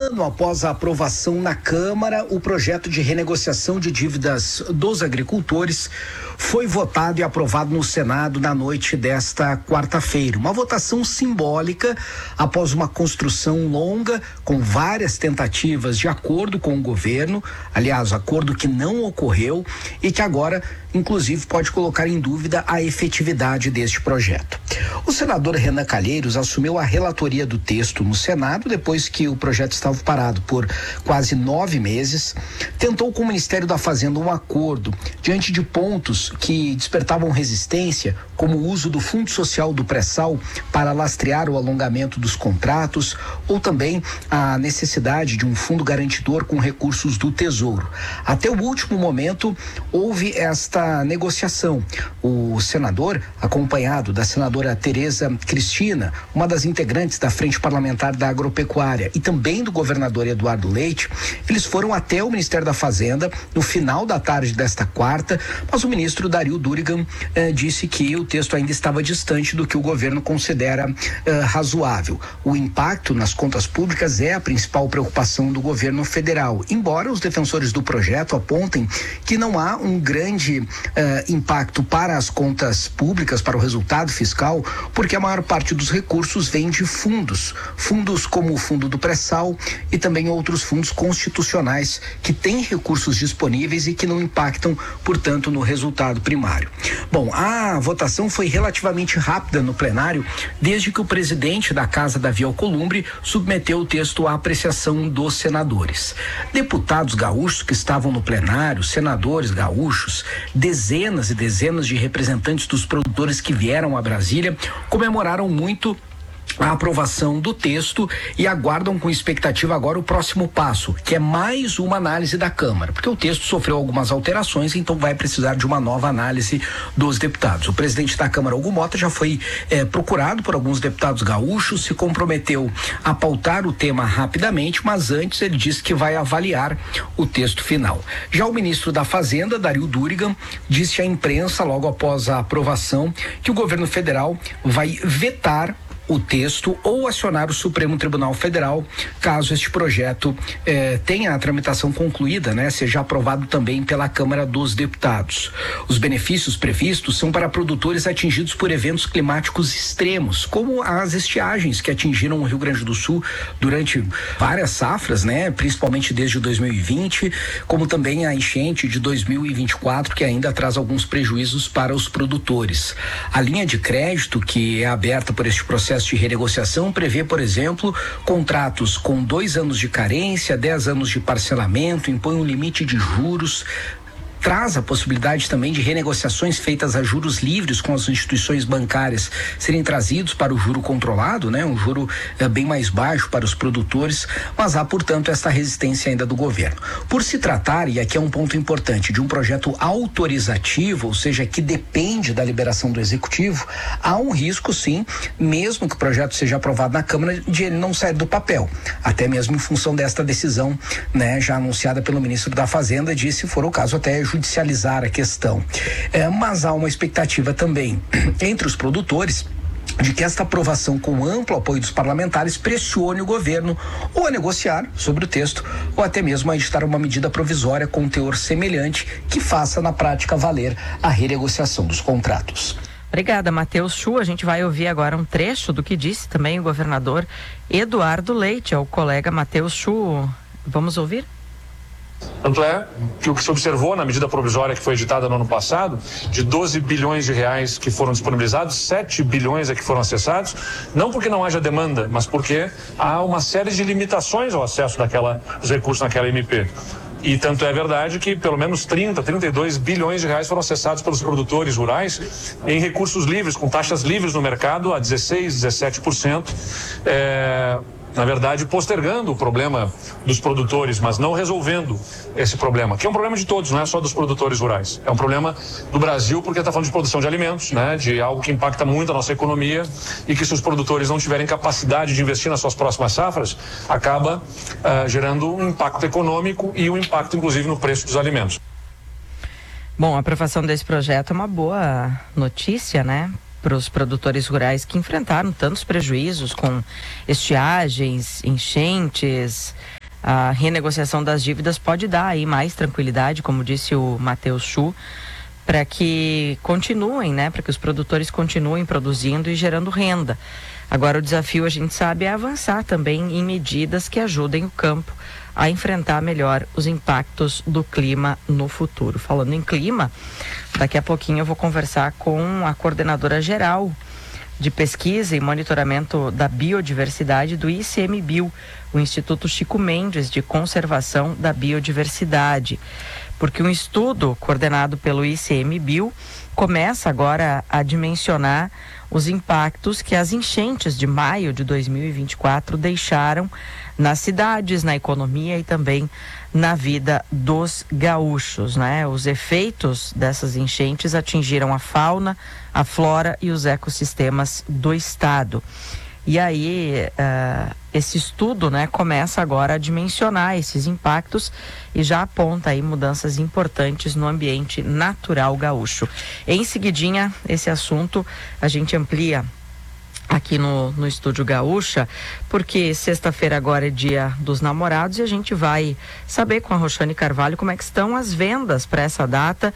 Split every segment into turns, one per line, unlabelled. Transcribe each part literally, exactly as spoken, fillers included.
ano após a aprovação na Câmara, o projeto de renegociação de dívidas dos agricultores foi votado e aprovado no Senado na noite desta quarta-feira. Uma votação simbólica após uma construção longa, com várias tentativas de acordo com o governo, aliás, acordo que não ocorreu e que agora, inclusive, pode colocar em dúvida a efetividade deste projeto. O senador Renan Calheiros assumiu a relatoria do texto no Senado depois que o projeto estava parado por quase nove meses. Tentou com o Ministério da Fazenda um acordo diante de pontos que despertavam resistência, como o uso do Fundo Social do Pré-Sal para lastrear o alongamento dos contratos, ou também a necessidade de um fundo garantidor com recursos do Tesouro. Até o último momento houve esta negociação. O senador, acompanhado da senadora Tereza Cristina, uma das integrantes da Frente Parlamentar da Agropecuária, e também do governador Eduardo Leite, eles foram até o Ministério da Fazenda no final da tarde desta quarta, mas o ministro Dario Durigan eh, disse que o texto ainda estava distante do que o governo considera eh, razoável. O impacto nas contas públicas é a principal preocupação do governo federal, embora os defensores do projeto apontem que não há um grande eh, impacto para as contas públicas, para o resultado fiscal, porque a maior parte dos recursos vem de fundos, fundos como o fundo do pré-sal e também outros fundos constitucionais que têm recursos disponíveis e que não impactam, portanto, no resultado primário. Bom, a votação foi relativamente rápida no plenário, desde que o presidente da Casa, Davi Alcolumbre, submeteu o texto à apreciação dos senadores. Deputados gaúchos que estavam no plenário, senadores gaúchos, dezenas e dezenas de representantes dos produtores que vieram a Brasília, comemoraram muito a aprovação do texto e aguardam com expectativa agora o próximo passo, que é mais uma análise da Câmara, porque o texto sofreu algumas alterações, então vai precisar de uma nova análise dos deputados. O presidente da Câmara, Hugo Motta, já foi eh, procurado por alguns deputados gaúchos, se comprometeu a pautar o tema rapidamente, mas antes ele disse que vai avaliar o texto final. Já o ministro da Fazenda, Dario Durigan, disse à imprensa, logo após a aprovação, que o governo federal vai vetar o texto ou acionar o Supremo Tribunal Federal caso este projeto eh, tenha a tramitação concluída, né, seja aprovado também pela Câmara dos Deputados. Os benefícios previstos são para produtores atingidos por eventos climáticos extremos, como as estiagens que atingiram o Rio Grande do Sul durante várias safras, né, principalmente desde dois mil e vinte, como também a enchente de dois mil e vinte e quatro, que ainda traz alguns prejuízos para os produtores. A linha de crédito que é aberta por este processo de renegociação prevê, por exemplo, contratos com dois anos de carência, dez anos de parcelamento, impõe um limite de juros, traz a possibilidade também de renegociações feitas a juros livres com as instituições bancárias serem trazidos para o juro controlado, né? Um juro eh, bem mais baixo para os produtores, mas há, portanto, esta resistência ainda do governo. Por se tratar, e aqui é um ponto importante, de um projeto autorizativo, ou seja, que depende da liberação do Executivo, há um risco, sim, mesmo que o projeto seja aprovado na Câmara, de ele não sair do papel, até mesmo em função desta decisão, né, já anunciada pelo ministro da Fazenda, de, se for o caso, até judicializar a questão. É, mas há uma expectativa também entre os produtores de que esta aprovação com amplo apoio dos parlamentares pressione o governo ou a negociar sobre o texto ou até mesmo a editar uma medida provisória com teor semelhante que faça na prática valer a renegociação dos contratos.
Obrigada, Matheus Chu. A gente vai ouvir agora um trecho do que disse também o governador Eduardo Leite ao colega Matheus Chu. Vamos ouvir?
Tanto é que o que se observou na medida provisória que foi editada no ano passado, de doze bilhões de reais que foram disponibilizados, sete bilhões é que foram acessados, não porque não haja demanda, mas porque há uma série de limitações ao acesso daquela, dos recursos naquela M P. E tanto é verdade que pelo menos trinta, trinta e dois bilhões de reais foram acessados pelos produtores rurais em recursos livres, com taxas livres no mercado a dezesseis, dezessete por cento. É... na verdade, postergando o problema dos produtores, mas não resolvendo esse problema, que é um problema de todos, não é só dos produtores rurais. É um problema do Brasil, porque está falando de produção de alimentos, né, de algo que impacta muito a nossa economia e que, se os produtores não tiverem capacidade de investir nas suas próximas safras, acaba uh, gerando um impacto econômico e um impacto, inclusive, no preço dos alimentos.
Bom, a aprovação desse projeto é uma boa notícia, né, para os produtores rurais que enfrentaram tantos prejuízos com estiagens, enchentes, a renegociação das dívidas pode dar aí mais tranquilidade, como disse o Matheus Chu, para que continuem, né, para que os produtores continuem produzindo e gerando renda. Agora o desafio, a gente sabe, é avançar também em medidas que ajudem o campo a enfrentar melhor os impactos do clima no futuro. Falando em clima, daqui a pouquinho eu vou conversar com a coordenadora geral de pesquisa e monitoramento da biodiversidade do I C M B I O, o Instituto Chico Mendes de Conservação da Biodiversidade, porque um estudo coordenado pelo I C M B I O começa agora a dimensionar os impactos que as enchentes de maio de dois mil e vinte e quatro deixaram nas cidades, na economia e também na vida dos gaúchos, né? Os efeitos dessas enchentes atingiram a fauna, a flora e os ecossistemas do estado. E aí, uh, esse estudo, né, começa agora a dimensionar esses impactos e já aponta aí mudanças importantes no ambiente natural gaúcho. Em seguidinha, esse assunto a gente amplia aqui no, no Estúdio Gaúcha, porque sexta-feira agora é dia dos namorados e a gente vai saber com a Roxane Carvalho como é que estão as vendas para essa data,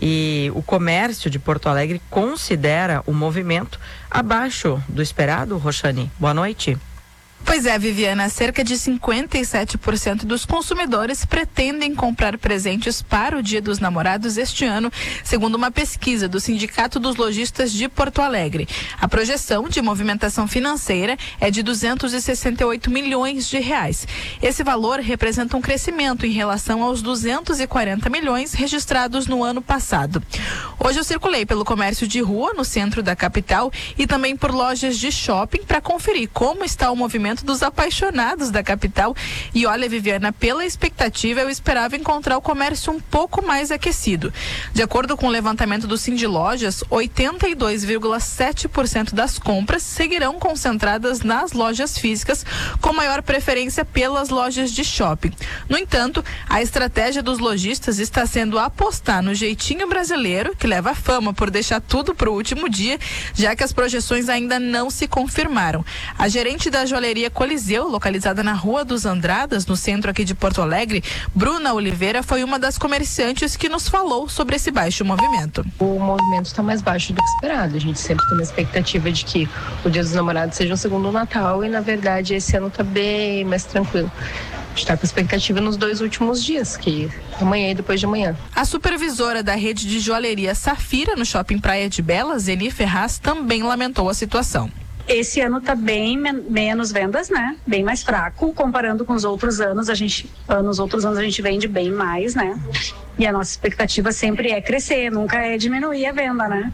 e o comércio de Porto Alegre considera o movimento abaixo do esperado. Roxane, boa noite.
Pois é, Viviana, cerca de cinquenta e sete por cento dos consumidores pretendem comprar presentes para o Dia dos Namorados este ano, segundo uma pesquisa do Sindicato dos Lojistas de Porto Alegre. A projeção de movimentação financeira é de duzentos e sessenta e oito milhões de reais. Esse valor representa um crescimento em relação aos duzentos e quarenta milhões registrados no ano passado. Hoje eu circulei pelo comércio de rua no centro da capital e também por lojas de shopping para conferir como está o movimento dos apaixonados da capital. E olha, Viviana, pela expectativa eu esperava encontrar o comércio um pouco mais aquecido. De acordo com o levantamento do Sind Lojas, oitenta e dois vírgula sete por cento das compras seguirão concentradas nas lojas físicas, com maior preferência pelas lojas de shopping. No entanto, a estratégia dos lojistas está sendo apostar no jeitinho brasileiro, que leva fama por deixar tudo para o último dia, já que as projeções ainda não se confirmaram. A gerente da joalheria Coliseu, localizada na Rua dos Andradas, no centro aqui de Porto Alegre, Bruna Oliveira, foi uma das comerciantes que nos falou sobre esse baixo movimento.
O movimento está mais baixo do que esperado. A gente sempre tem uma expectativa de que o Dia dos Namorados seja um segundo Natal e, na verdade, esse ano está bem mais tranquilo. A gente está com expectativa nos dois últimos dias, que amanhã e depois de amanhã.
A supervisora da rede de joalheria Safira, no Shopping Praia de Belas, Zeni Ferraz, também lamentou a situação.
Esse ano está bem men- menos vendas, né? Bem mais fraco, comparando com os outros anos. A gente, nos outros anos a gente vende bem mais, né? E a nossa expectativa sempre é crescer, nunca é diminuir a venda, né?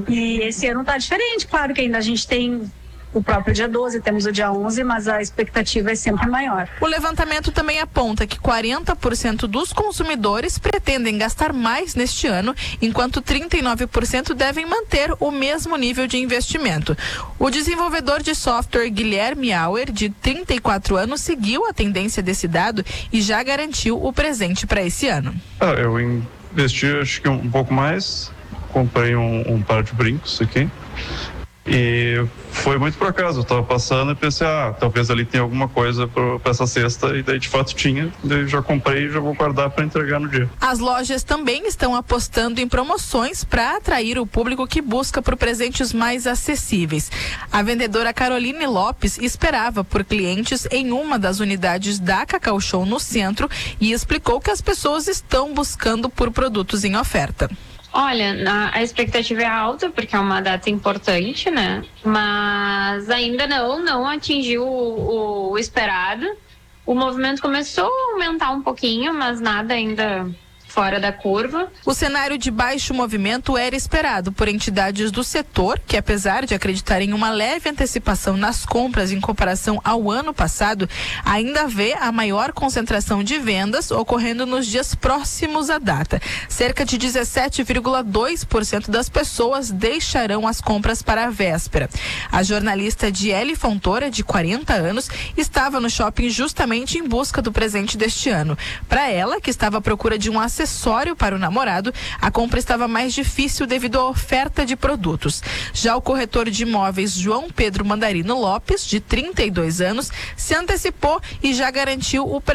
E esse ano tá diferente, claro que ainda a gente tem o próprio dia doze, temos o dia onze, mas a expectativa é sempre maior.
O levantamento também aponta que quarenta por cento dos consumidores pretendem gastar mais neste ano, enquanto trinta e nove por cento devem manter o mesmo nível de investimento. O desenvolvedor de software Guilherme Auer, de trinta e quatro anos, seguiu a tendência desse dado e já garantiu o presente para esse ano.
Ah, eu investi acho que um pouco mais, comprei um, um par de brincos aqui. E foi muito por acaso, eu estava passando e pensei, ah, talvez ali tenha alguma coisa para essa cesta, e daí de fato tinha, daí já comprei e já vou guardar para entregar no dia.
As lojas também estão apostando em promoções para atrair o público que busca por presentes mais acessíveis. A vendedora Caroline Lopes esperava por clientes em uma das unidades da Cacau Show no centro e explicou que as pessoas estão buscando por produtos em oferta.
Olha, a, a expectativa é alta, porque é uma data importante, né? Mas ainda não, não atingiu o, o esperado. O movimento começou a aumentar um pouquinho, mas nada ainda fora da curva.
O cenário de baixo movimento era esperado por entidades do setor, que apesar de acreditarem em uma leve antecipação nas compras em comparação ao ano passado, ainda vê a maior concentração de vendas ocorrendo nos dias próximos à data. Cerca de dezessete vírgula dois por cento das pessoas deixarão as compras para a véspera. A jornalista Diele Fontoura, de quarenta anos, estava no shopping justamente em busca do presente deste ano. Para ela, que estava à procura de um acessório para o namorado, a compra estava mais difícil devido à oferta de produtos. Já o corretor de imóveis João Pedro Mandarino Lopes, de trinta e dois anos, se antecipou e já garantiu o